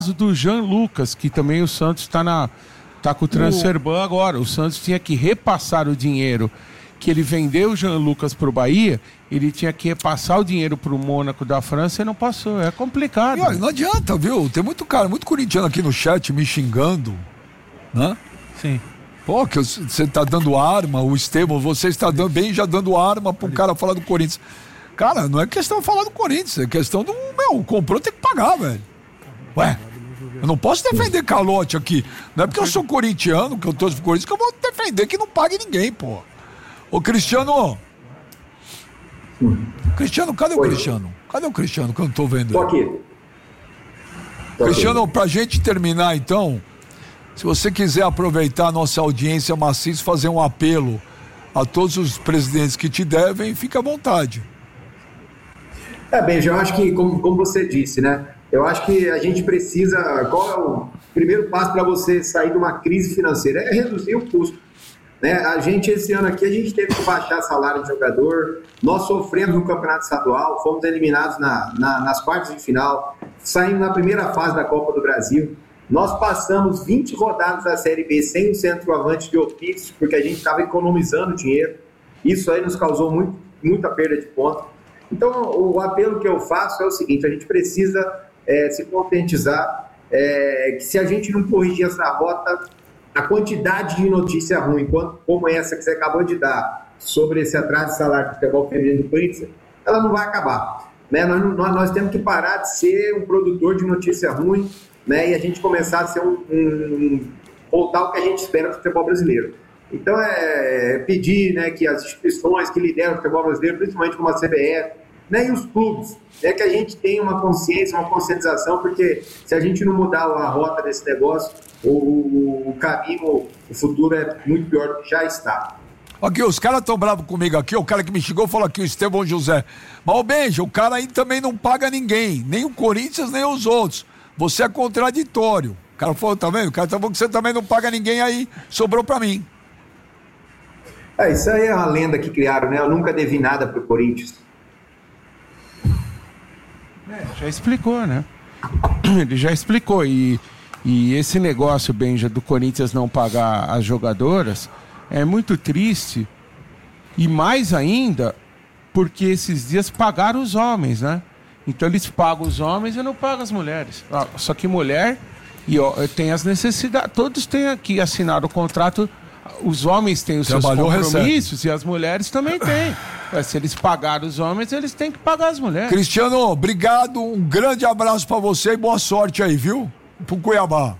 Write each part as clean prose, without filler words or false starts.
do Jean Lucas, que também o Santos tá com o transfer ban agora. O Santos tinha que repassar o dinheiro que ele vendeu o Jean Lucas pro Bahia, ele tinha que repassar o dinheiro pro Mônaco da França e não passou. É complicado. E, olha, não adianta, viu? Tem muito corintiano aqui no chat me xingando, né? Sim. Pô, que você tá dando arma, o Estevão, você está já dando arma pro cara falar do Corinthians. Cara, não é questão de falar do Corinthians, é questão do, comprou, tem que pagar, velho. Ué, eu não posso defender calote aqui. Não é porque eu sou corintiano, que eu torço pro Corinthians, que eu vou defender que não pague ninguém, pô. Ô, Cristiano. Cristiano, cadê o Cristiano? Cadê o Cristiano que eu não tô vendo? Tô aqui. Cristiano, pra gente terminar, então, se você quiser aproveitar a nossa audiência maciça, fazer um apelo a todos os presidentes que te devem, fica à vontade. Benja, eu acho que, como você disse, né? Eu acho que a gente precisa... Qual é o primeiro passo para você sair de uma crise financeira? É reduzir o custo. Né? A gente, esse ano aqui, a gente teve que baixar salário de jogador, nós sofremos no campeonato estadual, fomos eliminados nas quartas de final, saímos na primeira fase da Copa do Brasil, nós passamos 20 rodadas da Série B sem o centroavante de ofício, porque a gente estava economizando dinheiro, isso aí nos causou muita perda de ponto. Então, o apelo que eu faço é o seguinte, a gente precisa se conscientizar que se a gente não corrigir essa rota, a quantidade de notícia ruim, como essa que você acabou de dar, sobre esse atraso de salário do futebol feminino do Corinthians, ela não vai acabar. Né? Nós temos que parar de ser um produtor de notícia ruim, né? E a gente começar a ser voltar ao que a gente espera do futebol brasileiro. Então, pedir, né, que as instituições que lideram o futebol brasileiro, principalmente como a CBF, né, e os clubes, né, que a gente tenha uma consciência, uma conscientização, porque se a gente não mudar a rota desse negócio, o caminho, o futuro é muito pior do que já está. Aqui, os caras estão bravos comigo aqui, o cara que me xingou falou aqui, o Estevão José. Mas, ô Benja, o cara aí também não paga ninguém, nem o Corinthians, nem os outros. Você é contraditório. O cara falou, tá vendo? O cara falou que você também não paga ninguém aí, sobrou pra mim. Isso aí é uma lenda que criaram, né? Eu nunca devi nada pro Corinthians. Já explicou, né? Ele já explicou. E esse negócio, Benja, do Corinthians não pagar as jogadoras é muito triste. E mais ainda, porque esses dias pagaram os homens, né? Então eles pagam os homens e não pagam as mulheres. Só que mulher tem as necessidades. Todos têm que assinar o contrato. Os homens têm os seus compromissos e as mulheres também têm. Se eles pagarem os homens, eles têm que pagar as mulheres. Cristiano, obrigado, um grande abraço pra você e boa sorte aí, viu? Pro Cuiabá.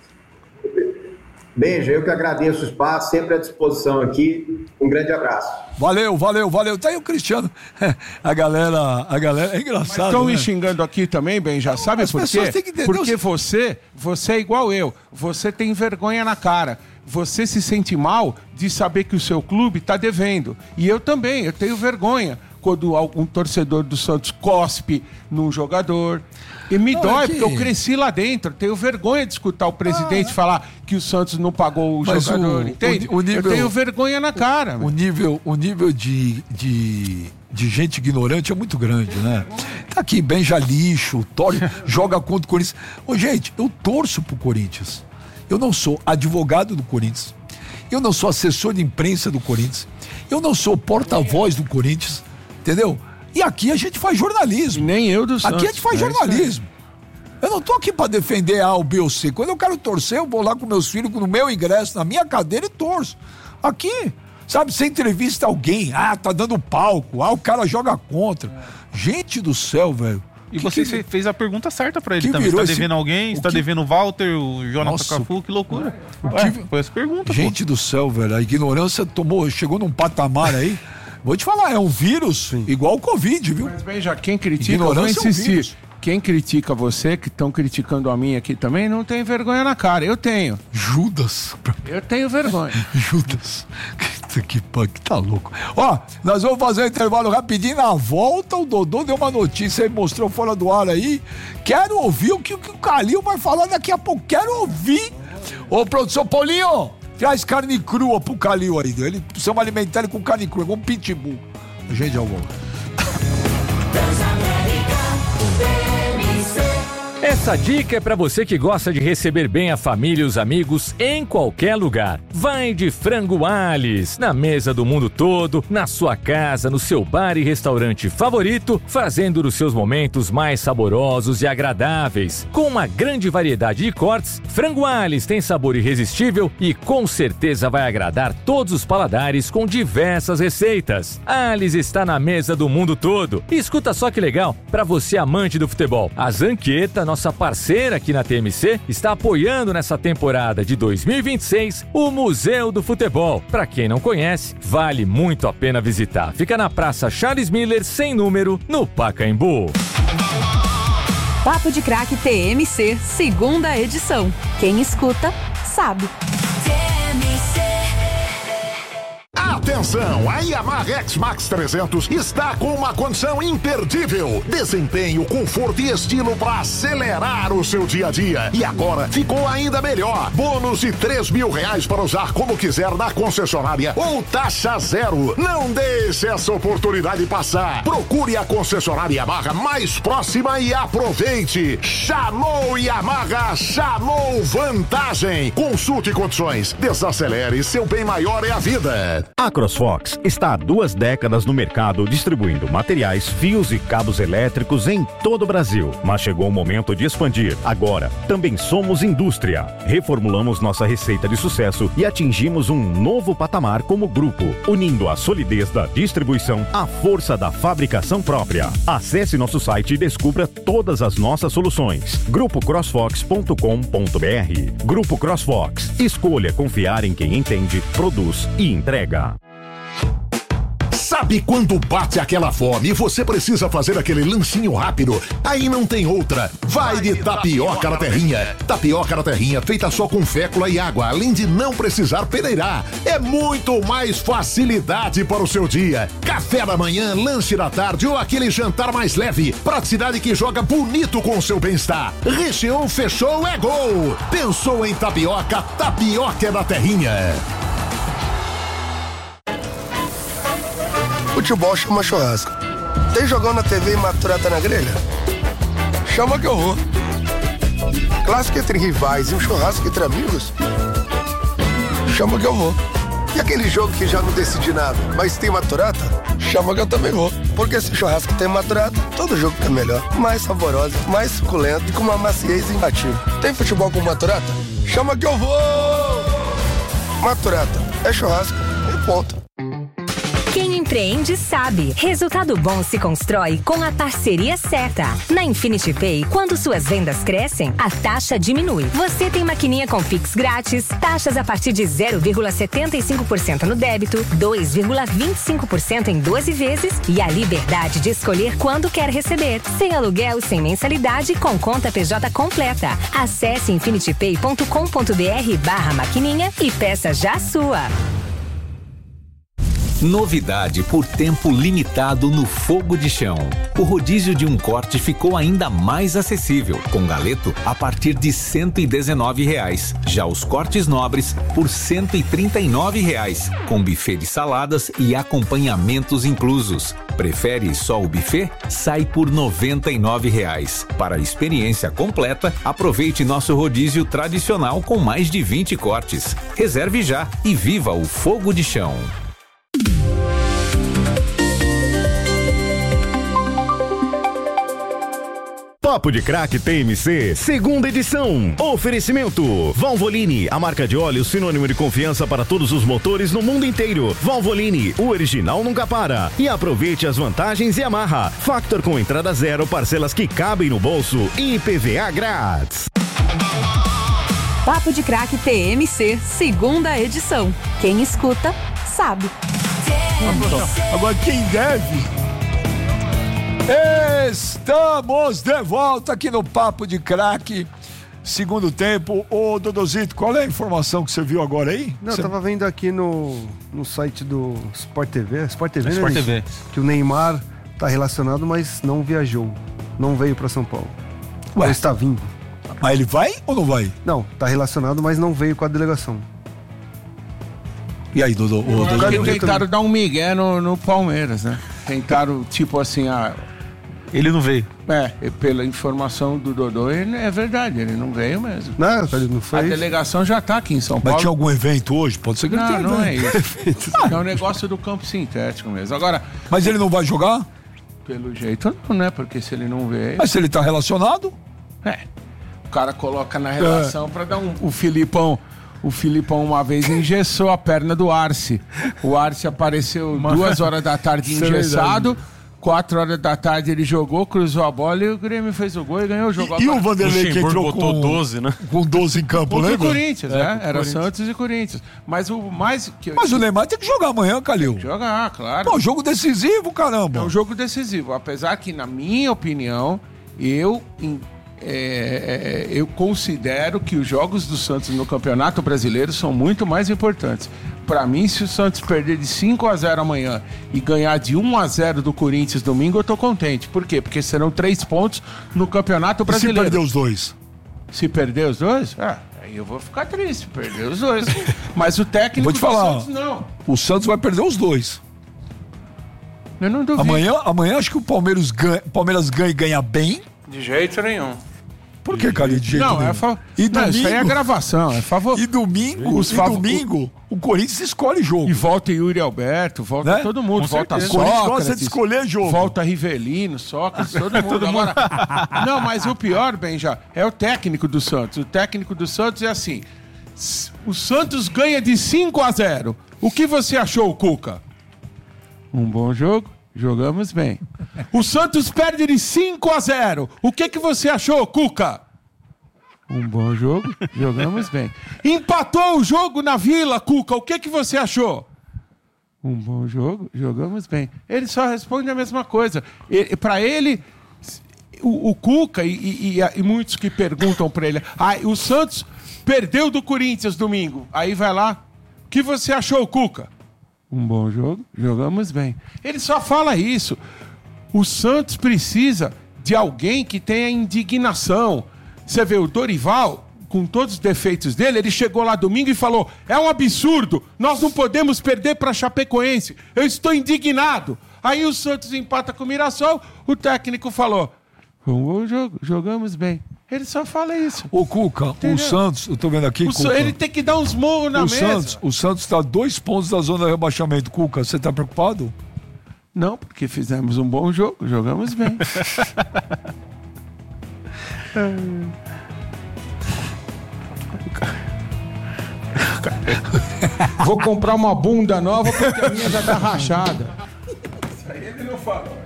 Beijo, eu que agradeço o espaço, sempre à disposição aqui. Um grande abraço. Valeu. Tá aí o Cristiano. A galera é engraçado. Estão né? me xingando aqui também, bem, já sabe por quê? Porque você é igual eu. Você tem vergonha na cara. Você se sente mal de saber que o seu clube está devendo. E eu também, eu tenho vergonha quando algum torcedor do Santos cospe num jogador. E me dói, porque eu cresci lá dentro. Tenho vergonha de escutar o presidente falar que o Santos não pagou o jogador, entende? Eu tenho vergonha na cara. O nível de gente ignorante é muito grande, né? Tá aqui, Benja lixo, joga contra o Corinthians. Gente, eu torço pro Corinthians. Eu não sou advogado do Corinthians. Eu não sou assessor de imprensa do Corinthians. Eu não sou porta-voz do Corinthians. Entendeu? E aqui a gente faz jornalismo. Nem eu do Santos. Aqui a gente faz jornalismo. Eu não tô aqui pra defender A, o B ou C. Quando eu quero torcer, eu vou lá com meus filhos, no meu ingresso, na minha cadeira e torço. Aqui, sabe, você entrevista alguém, tá dando palco, o cara joga contra. Gente do céu, velho. E você fez a pergunta certa pra ele também. Você tá devendo alguém? Você tá devendo o Walter, o Jonathan Cafu? Que loucura. Foi essa pergunta. Gente do céu, velho. A ignorância chegou num patamar aí. Vou te falar, é um vírus igual o Covid, viu? Mas bem, já quem critica, eu vou insistir. Quem critica você, que estão criticando a mim aqui também, não tem vergonha na cara. Eu tenho. Judas. Eu tenho vergonha. Judas. Que tá louco. Nós vamos fazer um intervalo rapidinho. Na volta, o Dodô deu uma notícia aí, mostrou fora do ar aí. Quero ouvir o que o Calil vai falar daqui a pouco. Quero ouvir. Ô, produção, Paulinho, traz carne crua pro Calil aí. Ele precisa alimentar ele com carne crua, como um pitbull. A gente já volta. Essa dica é para você que gosta de receber bem a família e os amigos em qualquer lugar. Vai de Frango Alice, na mesa do mundo todo, na sua casa, no seu bar e restaurante favorito, fazendo dos seus momentos mais saborosos e agradáveis. Com uma grande variedade de cortes, Frango Alice tem sabor irresistível e com certeza vai agradar todos os paladares com diversas receitas. Alice está na mesa do mundo todo. E escuta só que legal, para você amante do futebol, a Zanqueta, nossa parceira aqui na TMC, está apoiando nessa temporada de 2026 o Museu do Futebol. Para quem não conhece, vale muito a pena visitar. Fica na Praça Charles Miller, sem número, no Pacaembu. Papo de Craque TMC, segunda edição. Quem escuta, sabe. Atenção, a Yamaha X-Max 300 está com uma condição imperdível. Desempenho, conforto e estilo para acelerar o seu dia a dia. E agora ficou ainda melhor. Bônus de R$3.000 para usar como quiser na concessionária ou taxa zero. Não deixe essa oportunidade passar. Procure a concessionária Yamaha mais próxima e aproveite. Chamou Yamaha, chamou vantagem. Consulte condições. Desacelere, seu bem maior é a vida. A CrossFox está há 2 décadas no mercado distribuindo materiais, fios e cabos elétricos em todo o Brasil. Mas chegou o momento de expandir. Agora, também somos indústria. Reformulamos nossa receita de sucesso e atingimos um novo patamar como grupo, unindo a solidez da distribuição à força da fabricação própria. Acesse nosso site e descubra todas as nossas soluções. grupocrossfox.com.br. Grupo CrossFox. Escolha confiar em quem entende, produz e entrega. Sabe quando bate aquela fome e você precisa fazer aquele lanchinho rápido? Aí não tem outra. Vai de tapioca na terrinha. Tapioca na terrinha feita só com fécula e água, além de não precisar peneirar. É muito mais facilidade para o seu dia. Café da manhã, lanche da tarde ou aquele jantar mais leve. Praticidade que joga bonito com o seu bem-estar. Recheou, fechou, é gol. Pensou em tapioca? Tapioca é da terrinha. Futebol chama churrasco. Tem jogão na TV e maturata na grelha? Chama que eu vou. Clássico entre rivais e um churrasco entre amigos? Chama que eu vou. E aquele jogo que já não decidi nada, mas tem maturata? Chama que eu também vou. Porque se churrasco tem maturata, todo jogo fica melhor. Mais saboroso, mais suculento e com uma maciez imbatível. Tem futebol com maturata? Chama que eu vou! Maturata é churrasco e ponto. Quem empreende sabe. Resultado bom se constrói com a parceria certa. Na Infinity Pay, quando suas vendas crescem, a taxa diminui. Você tem maquininha com Pix grátis, taxas a partir de 0,75% no débito, 2,25% em 12 vezes e a liberdade de escolher quando quer receber. Sem aluguel, sem mensalidade, com conta PJ completa. Acesse infinitypay.com.br/maquininha e peça já a sua. Novidade por tempo limitado no Fogo de Chão. O rodízio de um corte ficou ainda mais acessível, com galeto a partir de R$ 119. Já os cortes nobres por R$ 139, com buffet de saladas e acompanhamentos inclusos. Prefere só o buffet? Sai por R$ 99. Para a experiência completa, aproveite nosso rodízio tradicional com mais de 20 cortes. Reserve já e viva o Fogo de Chão. Papo de Craque TMC, segunda edição. Oferecimento Valvoline, a marca de óleo sinônimo de confiança para todos os motores no mundo inteiro. Valvoline, o original nunca para. E aproveite as vantagens Yamaha. Factor com entrada zero, parcelas que cabem no bolso e IPVA grátis. Papo de Craque TMC, segunda edição. Quem escuta, sabe. Agora quem deve... Estamos de volta aqui no Papo de Craque, segundo tempo. Ô Dodozito, qual é a informação que você viu agora aí? Não, eu tava vendo aqui no site do Sport TV, Sport TV, que o Neymar tá relacionado, mas não viajou, não veio pra São Paulo. Ué? Ou está vindo. Mas ele vai ou não vai? Não, tá relacionado, mas não veio com a delegação. E aí, Dodô? Tentaram dar um migué no Palmeiras, né? Tentaram, tipo assim, Ele não veio. Pela informação do Dodô, é verdade, ele não veio mesmo. Não, ele não foi. A delegação já tá aqui em São Paulo. Mas tinha algum evento hoje? Pode ser que ele tenha não é isso. É um negócio do campo sintético mesmo. Agora... Mas ele não vai jogar? Pelo jeito não, né? Porque se ele não veio... Mas se ele tá relacionado? O cara coloca na relação pra dar O Filipão uma vez engessou a perna do Arce. O Arce apareceu 2 horas da tarde engessado. 4 horas da tarde ele jogou, cruzou a bola e o Grêmio fez o gol e ganhou o jogo. E o Vanderlei que entrou com 12, né? Com 12 em campo, lembra? Com o Corinthians, né? Era Santos e Corinthians. Mas o mais... Mas o Neymar tem que jogar amanhã, Calil. Jogar, claro. Pô, jogo decisivo, caramba. É um jogo decisivo. Apesar que, na minha opinião, eu considero que os jogos do Santos no Campeonato Brasileiro são muito mais importantes. Para mim, se o Santos perder de 5-0 amanhã e ganhar de 1-0 do Corinthians domingo, eu tô contente. Por quê? Porque serão 3 pontos no Campeonato Brasileiro. E se perder os dois? Se perder os dois? Aí eu vou ficar triste, perder os dois. Mas o técnico vou te falar, do Santos não. O Santos vai perder os dois. Eu não duvido. Amanhã acho que o Palmeiras ganha e ganha bem. De jeito nenhum. Por que, cara? De jeito nenhum? E domingo, isso aí é gravação, é favor. E domingo, o Corinthians escolhe jogo. E volta Yuri Alberto, volta todo mundo. Volta Sócrates. O Corinthians gosta de escolher jogo. Volta Rivelino, Sócrates, todo mundo. Agora, não, mas o pior, Benja, é o técnico do Santos. O técnico do Santos é assim, o Santos ganha de 5-0. O que você achou, Cuca? Um bom jogo. Jogamos bem. O Santos perde de 5-0. O que você achou, Cuca? Um bom jogo. Jogamos bem. Empatou o jogo na Vila, Cuca. O que você achou? Um bom jogo. Jogamos bem. Ele só responde a mesma coisa. Para ele, o Cuca e muitos que perguntam para ele, o Santos perdeu do Corinthians domingo. Aí vai lá. O que você achou, Cuca? Um bom jogo, jogamos bem. Ele só fala isso. O Santos precisa de alguém que tenha indignação. Você vê o Dorival, com todos os defeitos dele, ele chegou lá domingo e falou: é um absurdo, nós não podemos perder para Chapecoense, eu estou indignado. Aí o Santos empata com o Mirassol, o técnico falou: um bom jogo, jogamos bem. Ele só fala isso. Ô, Cuca, entendeu? O Santos, eu tô vendo aqui, Cuca, ele tem que dar uns morros na mesa. O Santos tá 2 pontos da zona de rebaixamento. Cuca, você tá preocupado? Não, porque fizemos um bom jogo, jogamos bem. Vou comprar uma bunda nova porque a minha já tá rachada. Isso aí ele não falou.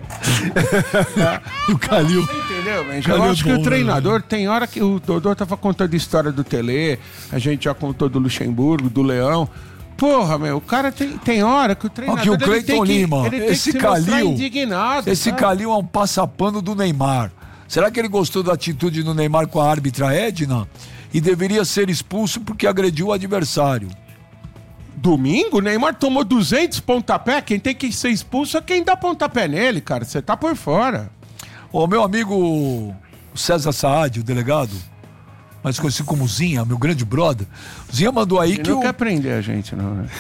O Calil. Entendeu, man? Eu acho que o treinador, tem hora que o Dodô tava contando a história do Tele, a gente já contou do Luxemburgo, do Leão. Porra, meu, o cara tem hora que o treinador aqui, o Cleiton Lima, esse Calil, indignado. Esse Calil é um passapano do Neymar. Será que ele gostou da atitude do Neymar com a árbitra Edna? E deveria ser expulso porque agrediu o adversário. Domingo, o Neymar tomou 200 pontapé. Quem tem que ser expulso é quem dá pontapé nele, cara. Você tá por fora. O meu amigo César Saad, o delegado, mais conhecido como Zinha, meu grande brother. Zinha mandou aí que não quer prender a gente, não, né?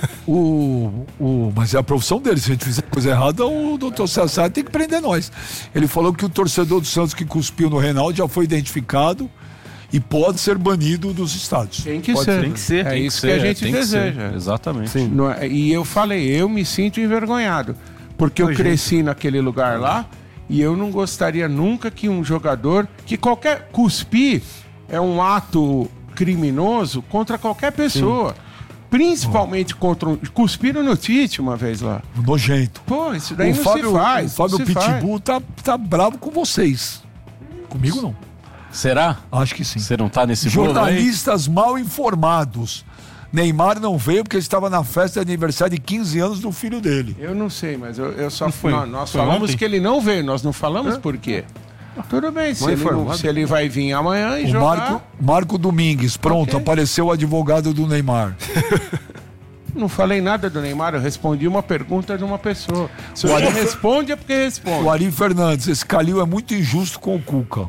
Mas é a profissão dele. Se a gente fizer coisa errada, o doutor César Saad tem que prender nós. Ele falou que o torcedor do Santos que cuspiu no Reinaldo já foi identificado e pode ser banido dos estádios. Tem que ser. É isso que a gente deseja. Exatamente. Sim. E eu falei, eu me sinto envergonhado. Porque eu cresci naquele lugar lá e eu não gostaria nunca que um jogador... Que qualquer cuspir é um ato criminoso contra qualquer pessoa. Sim. Principalmente contra cuspiram no Tite uma vez lá. Nojento. Pô, isso daí não se faz. O Fábio Pitbull tá bravo com vocês. Comigo não. Será? Acho que sim. Você não tá nesse Jornalistas mal informados. Neymar não veio porque ele estava na festa de aniversário de 15 anos do filho dele. Eu não sei, mas eu só nós falamos ontem que ele não veio, nós não falamos por quê. Tudo bem, se ele vai vir amanhã e jogar... Marco Domingues, pronto, apareceu o advogado do Neymar. Não falei nada do Neymar, eu respondi uma pergunta de uma pessoa. Se você responde é porque responde. O Ari Fernandes, esse Calil é muito injusto com o Cuca.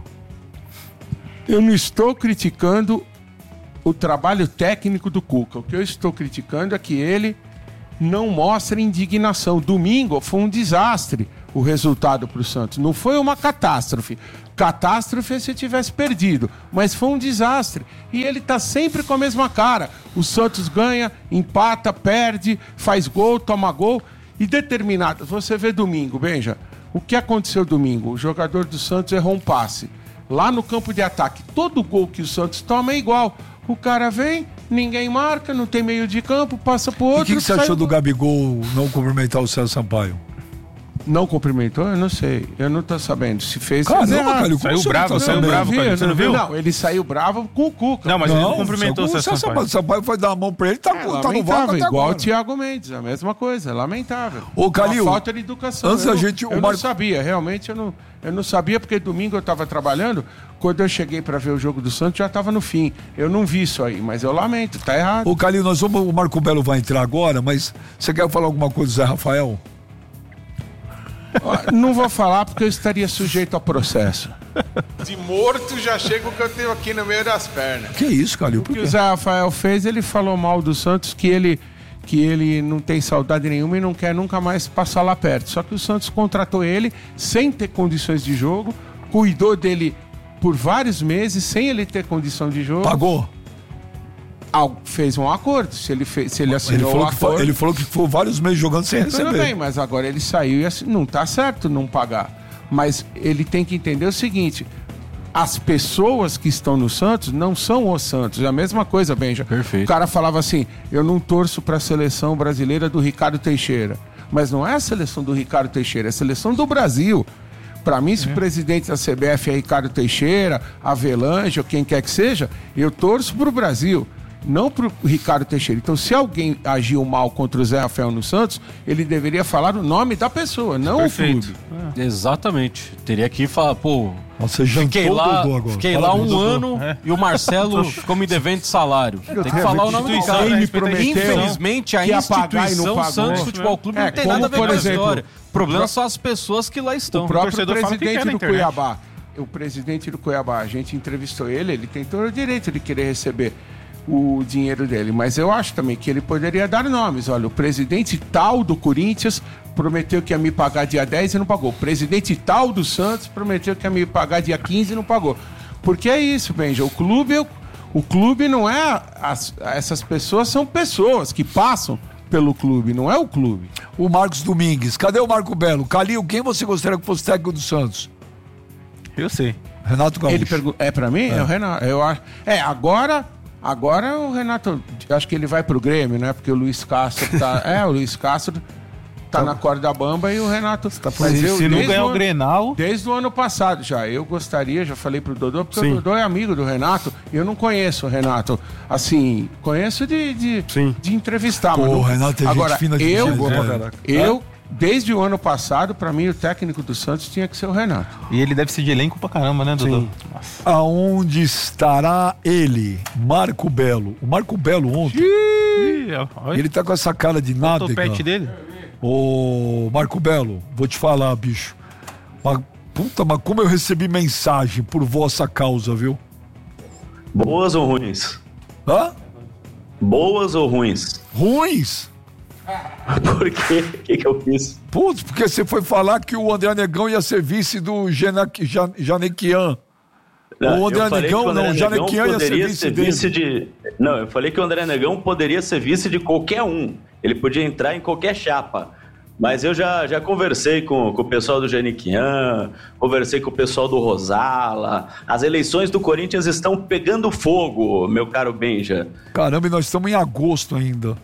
Eu não estou criticando o trabalho técnico do Cuca. O que eu estou criticando é que ele não mostra indignação. Domingo foi um desastre. o resultado para o Santos. Não foi uma catástrofe. Catástrofe é se tivesse perdido, mas foi um desastre. E ele tá sempre com a mesma cara. O Santos ganha, empata, perde, faz gol, toma gol. E determinado. Você vê domingo, Benja, o que aconteceu domingo? O jogador do Santos errou um passe. Lá no campo de ataque, todo gol que o Santos toma é igual. O cara vem, ninguém marca, não tem meio de campo, passa pro outro. E o que você achou do Gabigol não cumprimentar o César Sampaio? Não cumprimentou? Eu não sei. Eu não tô sabendo. Se fez... Caramba, cara, saiu bravo, você não viu? Não, ele saiu bravo com o Cuca. Não, mas ele não cumprimentou o César Sampaio. O Sampaio foi dar a mão pra ele, tá no vácuo até igual agora. o Thiago Mendes, a mesma coisa, lamentável. Ô, Calil, uma falta de educação. Antes a gente... Eu não sabia, realmente eu não sabia, porque domingo eu tava trabalhando, quando eu cheguei pra ver o jogo do Santos já tava no fim. Eu não vi isso aí, mas eu lamento, tá errado. Ô, Calil, o Marco Belo vai entrar agora, mas você quer falar alguma coisa do Zé Rafael? Não vou falar porque eu estaria sujeito a processo. De morto já chega o que eu tenho aqui no meio das pernas. Que isso, Calil? O que o Zé Rafael fez, ele falou mal do Santos, que ele não tem saudade nenhuma e não quer nunca mais passar lá perto. Só que o Santos contratou ele sem ter condições de jogo, cuidou dele por vários meses sem ele ter condição de jogo. Pagou? Fez um acordo. Se ele assinou o acordo... Ele falou que ficou vários meses jogando sem receber. Tudo bem, mas agora ele saiu e não tá certo não pagar. Mas ele tem que entender o seguinte: as pessoas que estão no Santos não são o Santos. É a mesma coisa, Benja. Perfeito. O cara falava assim, eu não torço para a seleção brasileira do Ricardo Teixeira. Mas não é a seleção do Ricardo Teixeira, é a seleção do Brasil. Para mim, se o presidente da CBF é Ricardo Teixeira, Avelange ou quem quer que seja, eu torço pro Brasil. Não pro Ricardo Teixeira. Então, se alguém agiu mal contra o Zé Rafael no Santos, ele deveria falar o nome da pessoa, não Perfeito. o clube. Exatamente. Teria que falar, pô... Você fiquei lá um ano e o Marcelo ficou me devendo salário. Tem que falar o nome do cara. Infelizmente, a instituição Santos Futebol Clube não tem nada a ver com a história. O problema são as pessoas que lá estão. O próprio presidente do Cuiabá. O presidente do Cuiabá, a gente entrevistou ele tem todo o direito de querer receber o dinheiro dele, mas eu acho também que ele poderia dar nomes. Olha, o presidente tal do Corinthians prometeu que ia me pagar dia 10 e não pagou. O presidente tal do Santos prometeu que ia me pagar dia 15 e não pagou. Porque é isso, Benja, o clube não é... essas pessoas são pessoas que passam pelo clube, não é o clube. O Marcos Domingues, cadê o Marco Belo? Calil, quem você gostaria que fosse técnico do Santos? Eu sei. Renato Gaúcho. Ele é pra mim? É o Renato. Eu acho. Agora o Renato, acho que ele vai pro Grêmio, né? Porque o Luiz Castro tá... o Luiz Castro tá na corda bamba e o Renato... Tá se não ganhar o Grenal... Desde o ano passado já. Eu gostaria, já falei pro Dodô, porque o Dodô é amigo do Renato. Eu não conheço o Renato. Assim, conheço de entrevistar. Pô, o Renato é agora, gente fina eu desde o ano passado, pra mim, o técnico do Santos tinha que ser o Renato. E ele deve ser de elenco pra caramba, né, Dodô? Aonde estará ele? Marco Belo. O Marco Belo ontem... ele tá com essa cara de nada. O pet dele? Ô, Marco Belo, vou te falar, bicho. Mas como eu recebi mensagem por vossa causa, viu? Boas ou ruins? Hã? Boas ou ruins? Ruins? Por quê? O que eu fiz? Putz, porque você foi falar que o André Negão ia ser vice do Janequian. O André Negão, não, o Janequian ia ser vice dele. Não, eu falei que o André Negão poderia ser vice de qualquer um. Ele podia entrar em qualquer chapa. Mas eu já conversei com o pessoal do Janequian, conversei com o pessoal do Rosala. As eleições do Corinthians estão pegando fogo, meu caro Benja. Caramba, e nós estamos em agosto ainda.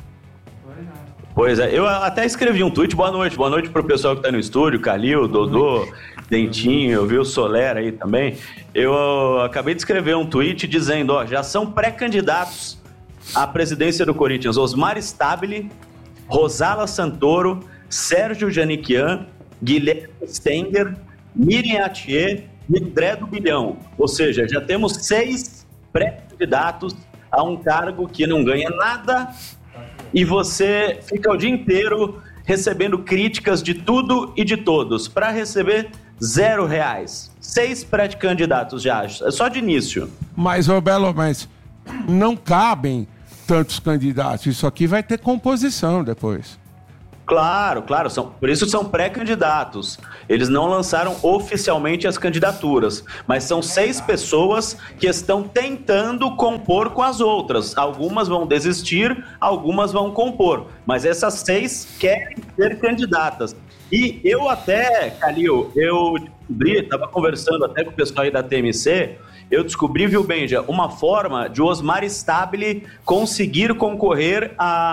Pois é, eu até escrevi um tweet, boa noite pro pessoal que tá no estúdio, Calil, Dodô, Dentinho, eu vi o Soler aí também. Eu acabei de escrever um tweet dizendo, já são pré-candidatos à presidência do Corinthians, Osmar Stabile, Rosala Santoro, Sérgio Janequian, Guilherme Stenger, Miriam Atier e André do Bilhão. Ou seja, já temos 6 pré-candidatos a um cargo que não ganha nada e você fica o dia inteiro recebendo críticas de tudo e de todos para receber R$0. 6 pré-candidatos já, só de início. Mas, Belo, não cabem tantos candidatos. Isso aqui vai ter composição depois. Claro. Por isso são pré-candidatos. Eles não lançaram oficialmente as candidaturas, mas são 6 pessoas que estão tentando compor com as outras. Algumas vão desistir, algumas vão compor, mas essas 6 querem ser candidatas. E eu até, Calil, eu descobri, estava conversando até com o pessoal aí da TMC, eu descobri, viu, Benja, uma forma de Osmar Stabile conseguir concorrer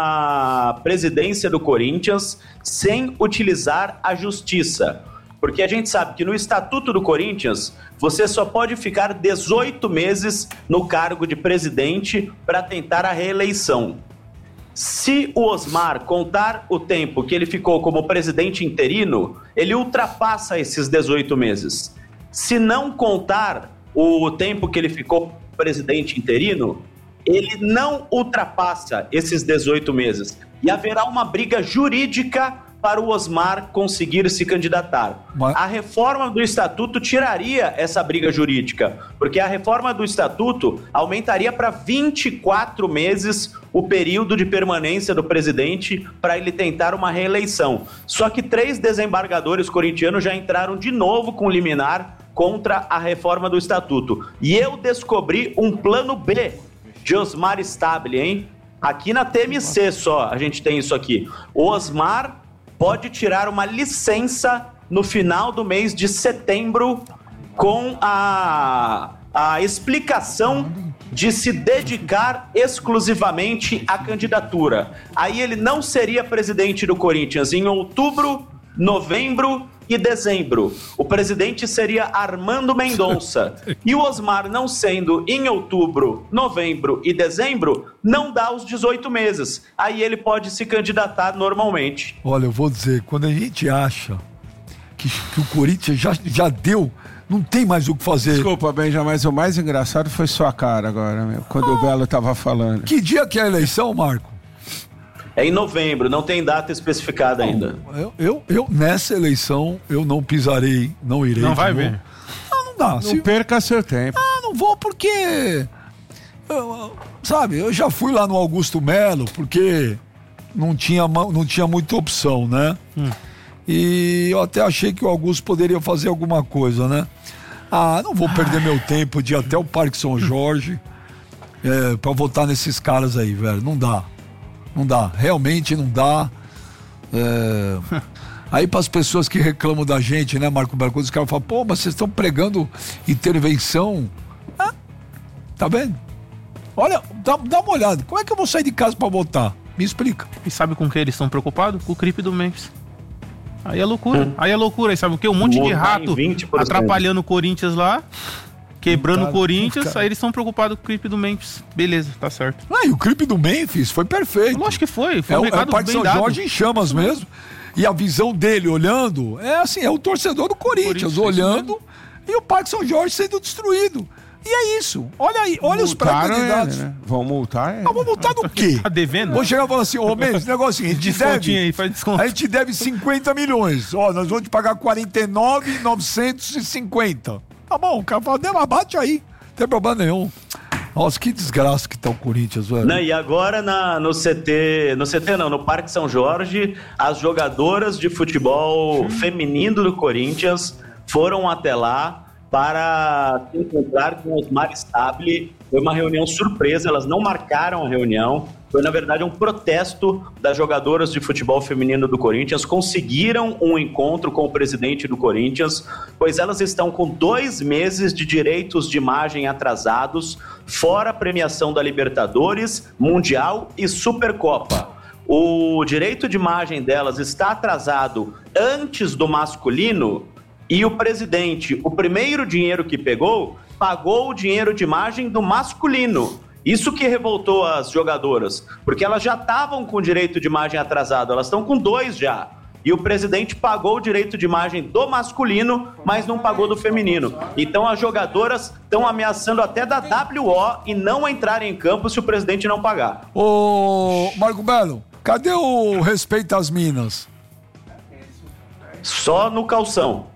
à presidência do Corinthians sem utilizar a justiça. Porque a gente sabe que no Estatuto do Corinthians, você só pode ficar 18 meses no cargo de presidente para tentar a reeleição. Se o Osmar contar o tempo que ele ficou como presidente interino, ele ultrapassa esses 18 meses. Se não contar o tempo que ele ficou presidente interino, ele não ultrapassa esses 18 meses. E haverá uma briga jurídica para o Osmar conseguir se candidatar. A reforma do Estatuto tiraria essa briga jurídica, porque a reforma do Estatuto aumentaria para 24 meses o período de permanência do presidente para ele tentar uma reeleição. Só que 3 desembargadores corintianos já entraram de novo com liminar contra a reforma do Estatuto. E eu descobri um plano B de Osmar Stabile, hein? Aqui na TMC só a gente tem isso aqui. O Osmar pode tirar uma licença no final do mês de setembro com a explicação de se dedicar exclusivamente à candidatura. Aí ele não seria presidente do Corinthians em outubro, novembro e dezembro. O presidente seria Armando Mendonça. E o Osmar, não sendo em outubro, novembro e dezembro, não dá os 18 meses. Aí ele pode se candidatar normalmente. Olha, eu vou dizer, quando a gente acha que o Corinthians já deu, não tem mais o que fazer. Desculpa, Benja, mas o mais engraçado foi sua cara agora, meu, quando o Belo tava falando. Que dia que é a eleição, Marco? É em novembro, não tem data especificada ainda. Eu nessa eleição, eu não pisarei, não irei. Não vai ver? Não dá. Não perca seu tempo. Não vou porque... sabe, eu já fui lá no Augusto Melo, porque não tinha muita opção, né? E eu até achei que o Augusto poderia fazer alguma coisa, né? Não vou perder meu tempo de ir até o Parque São Jorge pra votar nesses caras aí, velho. Não dá. Não dá, realmente não dá. Aí para as pessoas que reclamam da gente, né, Marco Belo, os caras falam, pô, mas vocês estão pregando intervenção. Tá vendo? Olha, dá uma olhada. Como é que eu vou sair de casa para votar? Me explica. E sabe com que eles estão preocupados? Com o creep do Memphis. Aí é loucura. Aí sabe o quê? Um monte de rato atrapalhando o Corinthians lá. Quebrando o Corinthians, aí eles estão preocupados com o clipe do Memphis. Beleza, tá certo. E o clipe do Memphis foi perfeito. Lógico que foi. Foi um recado bem dado. O Parque São Jorge em chamas mesmo. E a visão dele olhando, é o torcedor do Corinthians olhando e o Parque São Jorge sendo destruído. E é isso. Olha aí, olha os pré-candidatos. Né? Vão multar ele. Vão multar do quê? Tá devendo? Vou chegar e falar assim, Mendes, esse negócio assim, a gente deve 50 milhões. Nós vamos te pagar 49.950. Tá bom, o cara fala, bate aí, não tem problema nenhum. Nossa, que desgraça que tá o Corinthians, velho. E agora no Parque São Jorge, as jogadoras de futebol feminino do Corinthians foram até lá para se encontrar com Osmar Stabile. Foi uma reunião surpresa, elas não marcaram a reunião. Foi, na verdade, um protesto das jogadoras de futebol feminino do Corinthians. Conseguiram um encontro com o presidente do Corinthians, pois elas estão com 2 meses de direitos de imagem atrasados, fora a premiação da Libertadores, Mundial e Supercopa. O direito de imagem delas está atrasado antes do masculino e o presidente, o primeiro dinheiro que pagou o dinheiro de imagem do masculino. Isso que revoltou as jogadoras, porque elas já estavam com o direito de imagem atrasado, elas estão com 2 já. E o presidente pagou o direito de imagem do masculino, mas não pagou do feminino. Então as jogadoras estão ameaçando até da WO e não entrarem em campo se o presidente não pagar. Ô, Marco Belo, cadê o respeito às minas? Só no calção.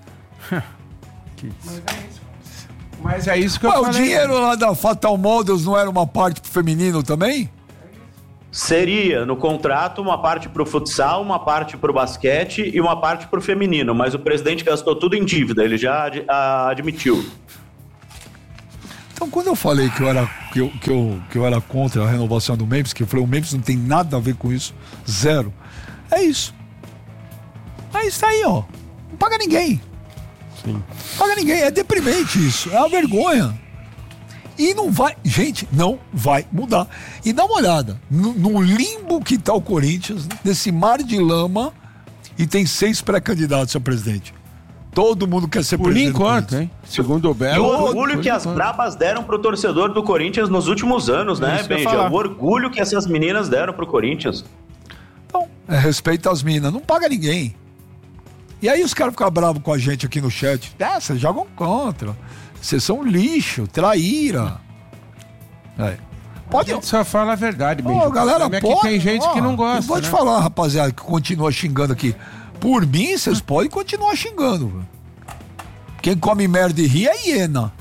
Mas é isso que eu falei. O dinheiro lá da Fatal Models não era uma parte pro feminino também? Seria, no contrato, uma parte para o futsal, uma parte para o basquete e uma parte para o feminino, mas o presidente gastou tudo em dívida, ele já admitiu. Então, quando eu falei que eu era contra a renovação do Memphis, que eu falei, o Memphis não tem nada a ver com isso, zero. É isso. É isso aí, ó. Não paga ninguém. Sim. Não paga ninguém. É deprimente isso. É uma vergonha. E não vai... Gente, não vai mudar. E dá uma olhada. No limbo que tá o Corinthians, nesse mar de lama, e tem 6 pré-candidatos a presidente. Todo mundo quer ser presidente. Por enquanto, hein? Segundo o Belo. E o orgulho que as brabas deram pro torcedor do Corinthians nos últimos anos, né, Benja? O orgulho que essas meninas deram pro Corinthians. Então, respeita as minas. Não paga ninguém. E aí os caras ficam bravos com a gente aqui no chat. Vocês jogam contra. Vocês são lixo, traíra. Pode... A gente só fala a verdade, Benja. Galera, pode... que tem gente que não gosta. Pode falar, rapaziada, que continua xingando aqui. Por mim, vocês podem continuar xingando. Véio. Quem come merda e ri é hiena.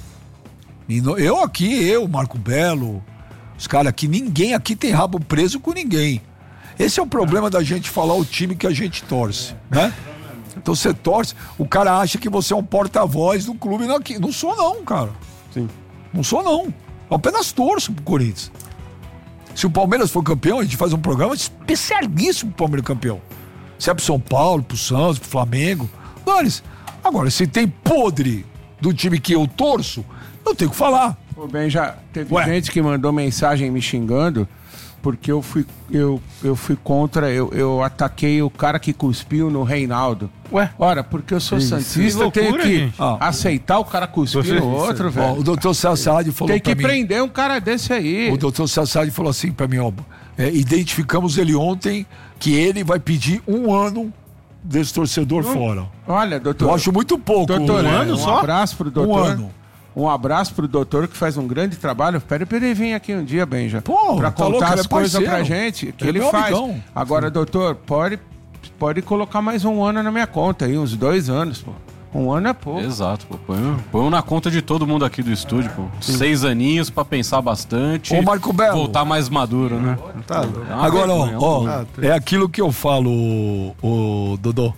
Eu, Marco Belo, os caras aqui, ninguém aqui tem rabo preso com ninguém. Esse é o problema da gente falar o time que a gente torce, né? Então você torce, o cara acha que você é um porta-voz do clube. Não sou não, cara. Sim. Não sou não. Eu apenas torço pro Corinthians. Se o Palmeiras for campeão, a gente faz um programa especialíssimo pro Palmeiras campeão. Se é pro São Paulo, pro Santos, pro Flamengo. Dane-se. Agora, se tem podre do time que eu torço, eu tenho que falar. Pô, bem, já teve gente que mandou mensagem me xingando porque eu fui contra, eu ataquei o cara que cuspiu no Reinaldo. Ora, porque eu sou santista, eu tenho que aceitar o cara cuspir no outro, velho. O doutor Sassadi falou tem que prender um cara desse aí. O doutor Sassadi falou assim pra mim, identificamos ele ontem, que ele vai pedir 1 ano desse torcedor fora. Olha, doutor. Eu acho muito pouco. Doutor, um abraço pro doutor. 1 ano. Um abraço pro doutor que faz um grande trabalho. Pera pra ele vir aqui um dia, Benja. Pra contar as coisas pra gente que ele faz. Amigão. Agora, doutor, pode colocar mais 1 ano na minha conta aí, uns 2 anos, pô. 1 ano é pouco. Exato, pô. Põe na conta de todo mundo aqui do estúdio, pô. 6 aninhos pra pensar bastante. Ô, Marco Belo. Voltar mais maduro, né? Tá. Agora, é aquilo que eu falo, o Dodô.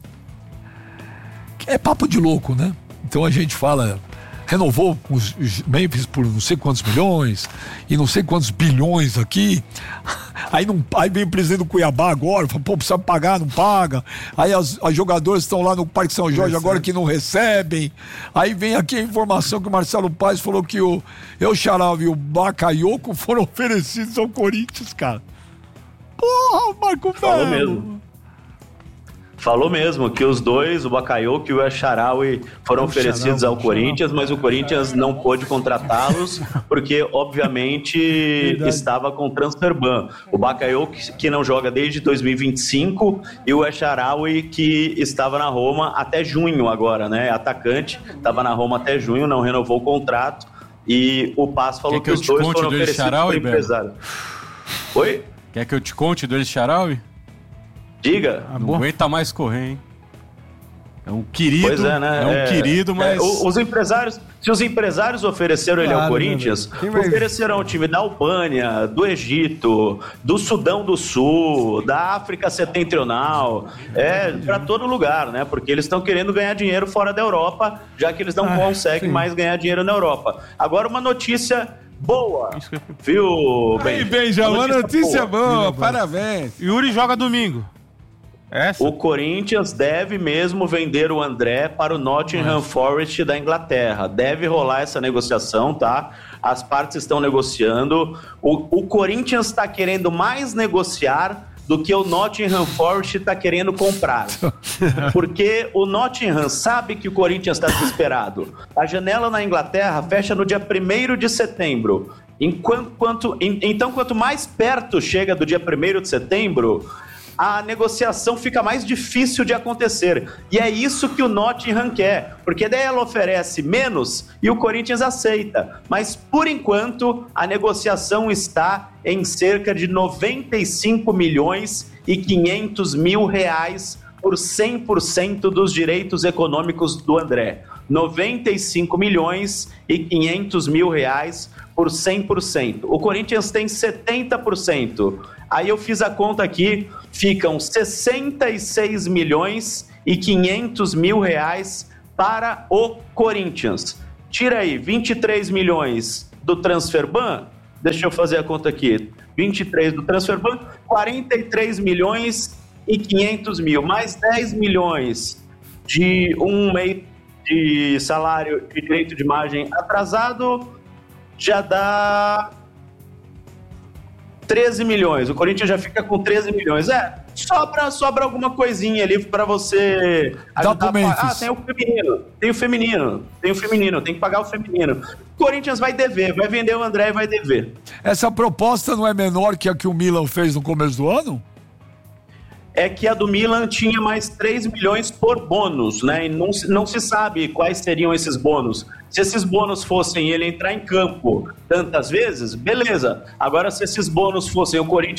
É papo de louco, né? Então a gente fala... Renovou os Memphis por não sei quantos milhões e não sei quantos bilhões aqui. Aí vem o presidente do Cuiabá agora, fala, precisa pagar, não paga. Aí as jogadoras estão lá no Parque São Jorge agora que não recebem. Aí vem aqui a informação que o Marcelo Paes falou que o El Shaarawy e o Bakayoko foram oferecidos ao Corinthians, cara. Porra, Marco Belo. Falou mesmo que os dois, o Bakayoko e o El Shaarawy, foram oferecidos ao Corinthians, mas o Corinthians não pôde contratá-los porque, obviamente, estava com transfer ban. O Bakayoko, que não joga desde 2025, e o El Shaarawy, que estava na Roma até junho agora, né? Atacante, estava na Roma até junho, não renovou o contrato, e o Pass falou que os dois foram oferecidos para o empresário. Oi? Quer que eu te conte do El Shaarawy? Diga. Não aguenta mais correr, hein? É um querido, pois é, né? Querido, mas... Os empresários, se os empresários ofereceram ele ao Corinthians, ofereceram o time da Albânia, do Egito, do Sudão do Sul, da África Setentrional, para todo lugar, né? Porque eles estão querendo ganhar dinheiro fora da Europa, já que eles não conseguem mais ganhar dinheiro na Europa. Agora uma notícia... boa, viu, Benja? Uma notícia boa, parabéns. Yuri joga domingo. O Corinthians deve mesmo vender o André para o Nottingham Forest da Inglaterra. Deve rolar essa negociação, tá? As partes estão negociando. O Corinthians está querendo mais negociar do que o Nottingham Forest está querendo comprar. Porque o Nottingham sabe que o Corinthians está desesperado. A janela na Inglaterra fecha no dia 1º de setembro. Então, quanto mais perto chega do dia 1º de setembro, a negociação fica mais difícil de acontecer. E é isso que o Nottingham quer, porque daí ela oferece menos e o Corinthians aceita. Mas, por enquanto, a negociação está em cerca de 95 milhões e 500 mil reais por 100% dos direitos econômicos do André. 95 milhões e 500 mil reais por 100%. O Corinthians tem 70%. Aí eu fiz a conta aqui, ficam 66 milhões e 500 mil reais para o Corinthians. Tira aí 23 milhões do Transferban, deixa eu fazer a conta aqui, 23 do Transferban, 43 milhões e 500 mil, mais 10 milhões de um mês de salário e direito de imagem atrasado, já dá 13 milhões. O Corinthians já fica com 13 milhões. Sobra alguma coisinha ali para você ajudar. Tem o feminino, tem que pagar o feminino. O Corinthians vai dever, vai vender o André e vai dever. Essa proposta não é menor que a que o Milan fez no começo do ano? É que a do Milan tinha mais 3 milhões por bônus, né? E não se sabe quais seriam esses bônus. Se esses bônus fossem ele entrar em campo tantas vezes, beleza. Agora, se esses bônus fossem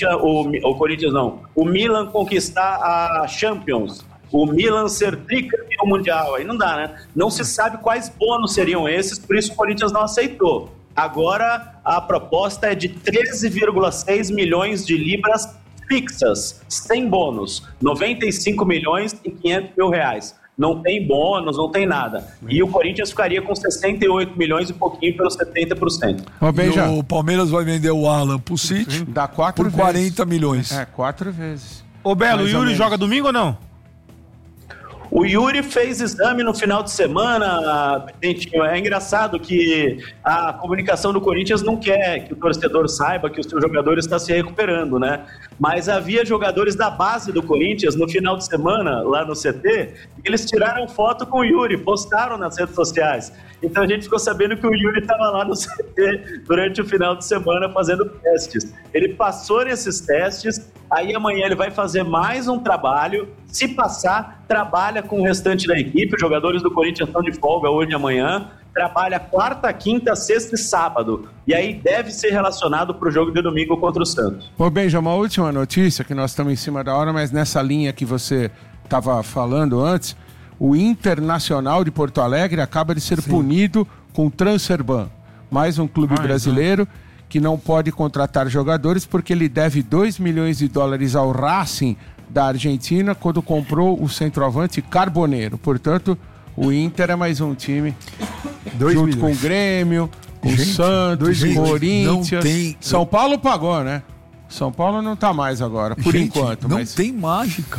o Milan conquistar a Champions, o Milan ser tricampeão mundial, aí não dá, né? Não se sabe quais bônus seriam esses, por isso o Corinthians não aceitou. Agora, a proposta é de 13,6 milhões de libras fixas, sem bônus, 95 milhões e 500 mil reais. Não tem bônus, não tem nada. E o Corinthians ficaria com 68 milhões e pouquinho pelos 70%. E o Palmeiras vai vender o Alan pro City dá 4 por vezes. 40 milhões. 4 vezes. Ô Belo, o Yuri joga domingo ou não? O Yuri fez exame no final de semana, Dentinho. É engraçado que a comunicação do Corinthians não quer que o torcedor saiba que o seu jogador está se recuperando, né? Mas havia jogadores da base do Corinthians no final de semana, lá no CT, e eles tiraram foto com o Yuri, postaram nas redes sociais. Então a gente ficou sabendo que o Yuri estava lá no CT durante o final de semana fazendo testes. Ele passou nesses testes, aí amanhã ele vai fazer mais um trabalho. Se passar, trabalha com o restante da equipe. Os jogadores do Corinthians estão de folga hoje e amanhã. Trabalha quarta, quinta, sexta e sábado. E aí deve ser relacionado para o jogo de domingo contra o Santos. Ô Benja, uma última notícia, que nós estamos em cima da hora, mas nessa linha que você estava falando antes, o Internacional de Porto Alegre acaba de ser punido com o Transferban. Mais um clube brasileiro que não pode contratar jogadores porque ele deve 2 milhões de dólares ao Racing da Argentina quando comprou o centroavante Carboneiro. Portanto, o Inter é mais um time junto com o Grêmio, com o Santos, Corinthians. São Paulo pagou, né? São Paulo não tá mais agora, por enquanto. Não tem mágica.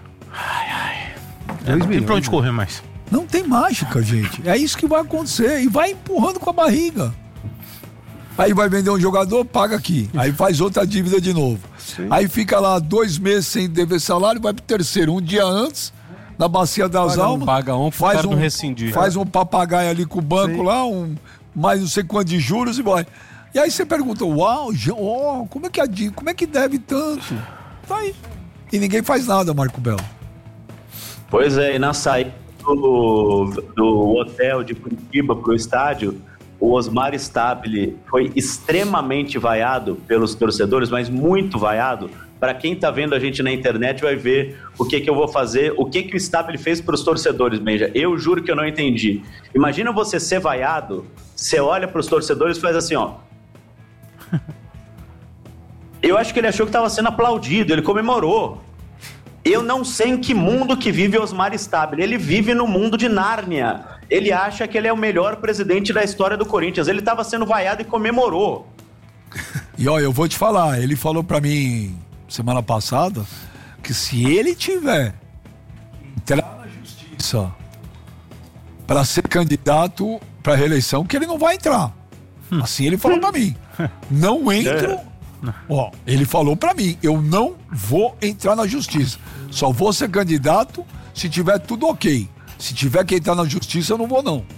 Não tem pra onde correr mais. Não tem mágica, gente. É isso que vai acontecer. E vai empurrando com a barriga. Aí vai vender um jogador, paga aqui. Aí faz outra dívida de novo. Sim. Aí fica lá 2 meses sem dever salário, vai pro terceiro. Um dia antes, na Bacia das Almas. Paga faz um papagaio ali com o banco lá, mais não sei quanto de juros e vai. E aí você pergunta, como é que deve tanto? Tá aí. E ninguém faz nada, Marco Belo. Pois é, e na saída do hotel de Curitiba pro estádio, o Osmar Stabile foi extremamente vaiado pelos torcedores, mas muito vaiado. Para quem tá vendo a gente na internet vai ver o que eu vou fazer, o que o Stabile fez para os torcedores, Benja. Eu juro que eu não entendi. Imagina você ser vaiado, você olha para os torcedores e faz assim, ó. Eu acho que ele achou que estava sendo aplaudido, ele comemorou. Eu não sei em que mundo que vive Osmar Stabile. Ele vive no mundo de Nárnia. Ele acha que ele é o melhor presidente da história do Corinthians. Ele estava sendo vaiado e comemorou. E ó, eu vou te falar, ele falou pra mim semana passada que se ele tiver entrar na justiça pra ser candidato pra reeleição, que ele não vai entrar. Assim ele falou pra mim. Não entro. Ó, ele falou pra mim, eu não vou entrar na justiça. Só vou ser candidato se tiver tudo ok. Se tiver que entrar na justiça, eu não vou, não.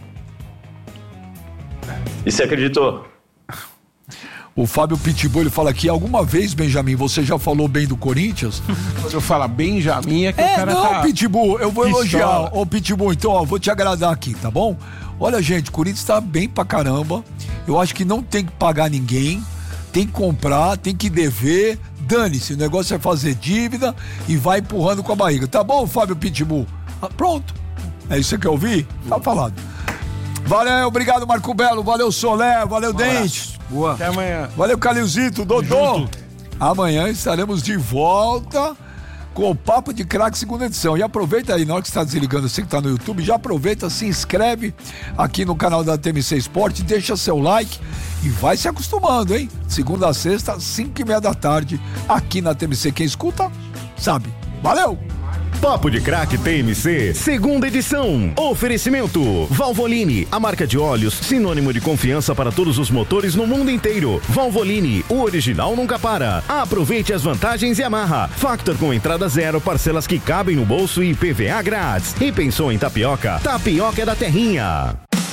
E você acreditou? O Fábio Pitbull, ele fala aqui, alguma vez, Benjamin, você já falou bem do Corinthians? Quando eu falo Benjamin, é que o cara tá... Pitbull, eu vou elogiar. Ô, Pitbull, então, ó, vou te agradar aqui, tá bom? Olha, gente, o Corinthians tá bem pra caramba. Eu acho que não tem que pagar ninguém. Tem que comprar, tem que dever. Dane-se, o negócio é fazer dívida e vai empurrando com a barriga. Tá bom, Fábio Pitbull? Pronto. É isso que você quer ouvir? Tá falado. Valeu, obrigado, Marco Belo. Valeu, Solé. Valeu, Dente. Boa. Até amanhã. Valeu, Calilzito, Dodô. Amanhã estaremos de volta com o Papo de Craque, segunda edição. E aproveita aí, na hora que você está desligando, você que está no YouTube, já aproveita, se inscreve aqui no canal da TMC Esporte, deixa seu like e vai se acostumando, hein? Segunda a sexta, 5:30 da tarde, aqui na TMC. Quem escuta, sabe. Valeu! Papo de Craque TMC, segunda edição. Oferecimento Valvoline, a marca de óleos sinônimo de confiança para todos os motores no mundo inteiro. Valvoline, o original nunca para. Aproveite as vantagens Yamaha. Factor com entrada zero, parcelas que cabem no bolso e PVA grátis. E pensou em tapioca? Tapioca é da terrinha.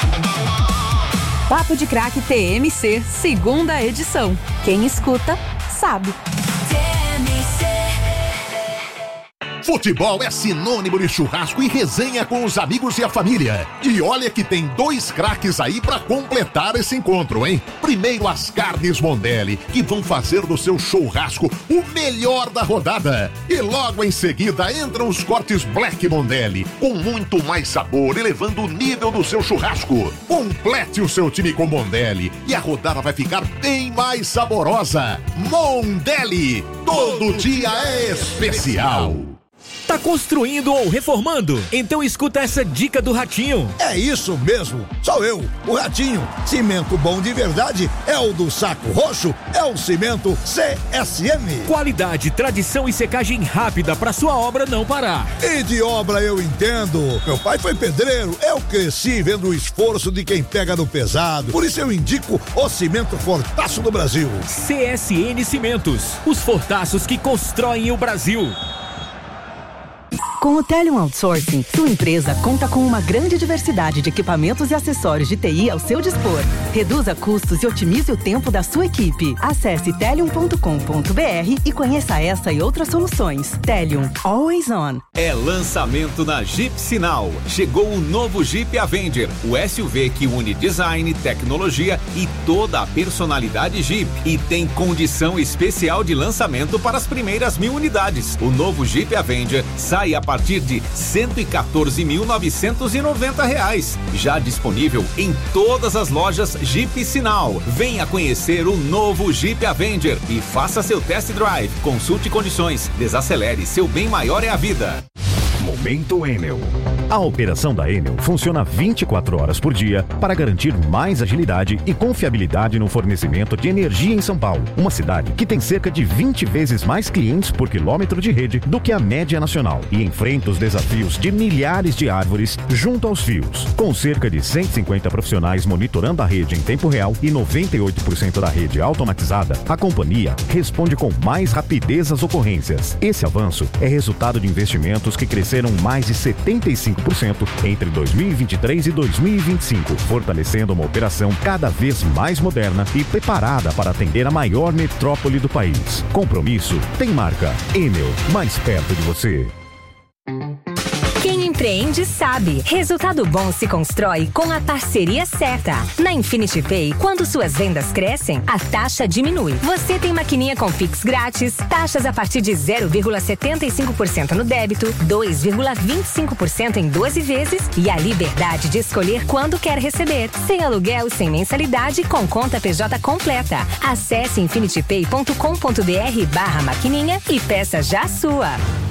Papo de Craque TMC, segunda edição. Quem escuta, sabe. Futebol é sinônimo de churrasco e resenha com os amigos e a família. E olha que tem 2 craques aí pra completar esse encontro, hein? Primeiro as carnes Mondelli, que vão fazer do seu churrasco o melhor da rodada. E logo em seguida entram os cortes Black Mondelli, com muito mais sabor, elevando o nível do seu churrasco. Complete o seu time com Mondelli e a rodada vai ficar bem mais saborosa. Mondelli, todo dia é especial. Tá construindo ou reformando? Então escuta essa dica do Ratinho. É isso mesmo, sou eu, o Ratinho. Cimento bom de verdade é o do Saco Roxo, é o cimento CSM. Qualidade, tradição e secagem rápida pra sua obra não parar. E de obra eu entendo. Meu pai foi pedreiro, eu cresci vendo o esforço de quem pega no pesado. Por isso eu indico o cimento Fortaço do Brasil. CSN Cimentos, os fortaços que constroem o Brasil. Com o Telium Outsourcing, sua empresa conta com uma grande diversidade de equipamentos e acessórios de TI ao seu dispor. Reduza custos e otimize o tempo da sua equipe. Acesse telium.com.br e conheça essa e outras soluções. Telium, always on. É lançamento na Jeep Sinal. Chegou o novo Jeep Avenger, o SUV que une design, tecnologia e toda a personalidade Jeep. E tem condição especial de lançamento para as primeiras 1.000 unidades. O novo Jeep Avenger sai a partir de R$ 114.990. Já disponível em todas as lojas Jeep Sinal. Venha conhecer o novo Jeep Avenger e faça seu test drive. Consulte condições. Desacelere. Seu bem maior é a vida. Momento Enel. A operação da Enel funciona 24 horas por dia para garantir mais agilidade e confiabilidade no fornecimento de energia em São Paulo, uma cidade que tem cerca de 20 vezes mais clientes por quilômetro de rede do que a média nacional e enfrenta os desafios de milhares de árvores junto aos fios. Com cerca de 150 profissionais monitorando a rede em tempo real e 98% da rede automatizada, a companhia responde com mais rapidez às ocorrências. Esse avanço é resultado de investimentos que cresceram mais de 75% entre 2023 e 2025, fortalecendo uma operação cada vez mais moderna e preparada para atender a maior metrópole do país. Compromisso tem marca. Enel, mais perto de você. Quem empreende sabe. Resultado bom se constrói com a parceria certa. Na Infinity Pay, quando suas vendas crescem, a taxa diminui. Você tem maquininha com Pix grátis, taxas a partir de 0,75% no débito, 2,25% em 12 vezes e a liberdade de escolher quando quer receber. Sem aluguel, sem mensalidade, com conta PJ completa. Acesse infinitypay.com.br/maquininha e peça já a sua.